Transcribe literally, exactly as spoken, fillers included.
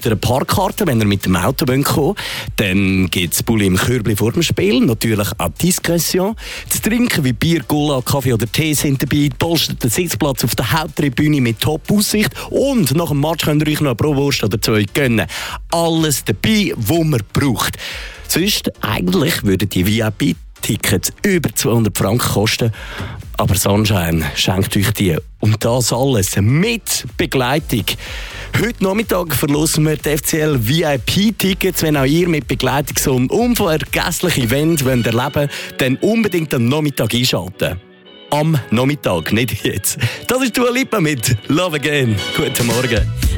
ihr eine Parkkarte, wenn ihr mit dem Auto kommen wollt. Dann gibt es Bulli im Körbli vor dem Spiel. Natürlich auch Discretion. Das Trinken wie Bier, Cola, Kaffee oder Tee sind dabei. Polsterter Sitzplatz auf der Haupttribüne mit Top-Aussicht. Und nach dem Match könnt ihr euch noch eine Brotwurst oder zwei gönnen. Alles dabei, was man braucht. Sonst, eigentlich würden die V I P-Tickets über zweihundert Franken kosten. Aber Sunshine schenkt euch die. Und das alles mit Begleitung. Heute Nachmittag verlosen wir die F C L V I P-Tickets. Wenn auch ihr mit Begleitung so ein unvergessliches Event erleben wollt, dann unbedingt am Nachmittag einschalten. Am Nachmittag, nicht jetzt. Das ist Dua Lipa mit Love Again. Guten Morgen.